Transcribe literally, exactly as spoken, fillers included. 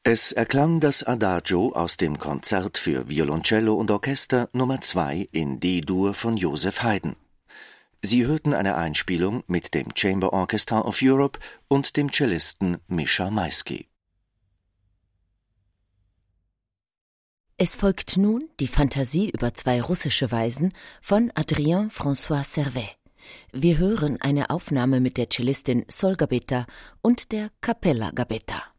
Es erklang das Adagio aus dem Konzert für Violoncello und Orchester Nummer zwei in D-Dur von Joseph Haydn. Sie hörten eine Einspielung mit dem Chamber Orchestra of Europe und dem Cellisten Mischa Maisky. Es folgt nun die Fantasie über zwei russische Weisen von Adrien François Servais. Wir hören eine Aufnahme mit der Cellistin Sol Gabetta und der Capella Gabetta.